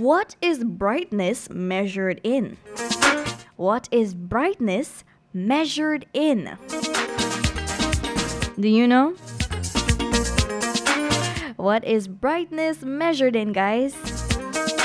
What is brightness measured in? What is brightness measured in? Do you know? What is brightness measured in, guys?